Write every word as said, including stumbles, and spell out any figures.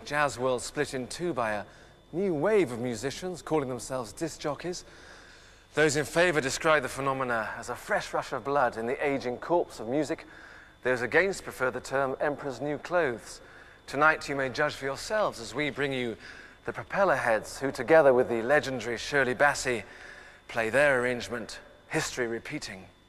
jazz world split in two by a new wave of musicians calling themselves disc jockeys. Those in favor describe the phenomena as a fresh rush of blood in the aging corpse of music. Those against prefer the term emperor's new clothes. Tonight you may judge for yourselves as we bring you the Propellerheads, who together with the legendary Shirley Bassey play their arrangement, History Repeating.